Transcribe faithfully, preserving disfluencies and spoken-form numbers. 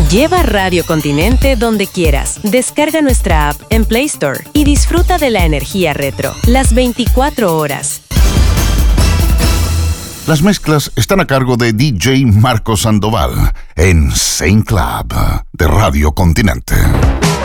Lleva Radio Continente donde quieras. Descarga nuestra app en Play Store y disfruta de la energía retro, las veinticuatro horas. Las mezclas están a cargo de D J Marco Sandoval en Saint Club de Radio Continente.